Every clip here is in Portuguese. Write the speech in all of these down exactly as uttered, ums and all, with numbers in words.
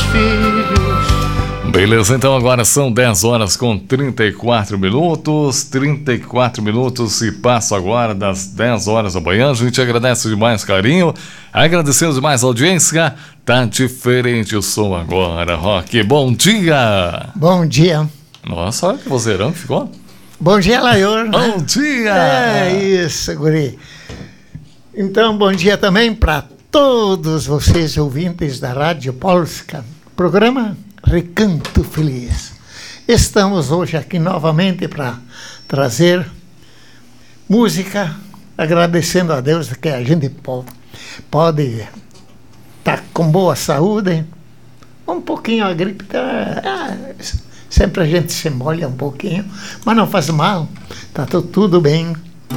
filhos. Beleza, então agora são dez horas com trinta e quatro minutos, trinta e quatro minutos e passo agora das dez horas da manhã. A gente agradece demais carinho, agradecemos demais a audiência. Tá diferente o som agora, Rock. Bom dia! Bom dia. Nossa, olha que vozeirão que ficou. Bom dia, Laior. Né? Bom dia! É isso, guri. Então, bom dia também para todos vocês ouvintes da Rádio Polska. Programa Recanto Feliz. Estamos hoje aqui novamente para trazer música, agradecendo a Deus que a gente pode pode estar tá com boa saúde. Um pouquinho a gripe tá, ah, sempre a gente se molha um pouquinho, mas não faz mal, tá tudo, tudo bem.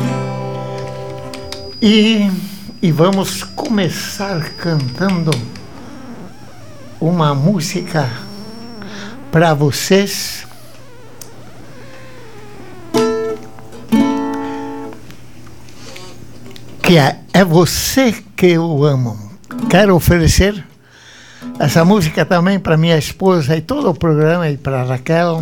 E, e vamos começar cantando uma música para vocês que é, é você que eu amo. Quero oferecer essa música também para minha esposa e todo o programa, e para Raquel,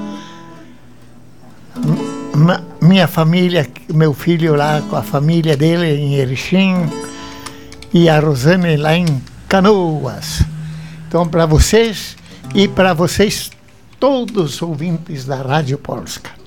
M- minha família, meu filho lá com a família dele em Erechim, e a Rosane lá em Canoas. Então, para vocês e para vocês, todos os ouvintes da Rádio Polska.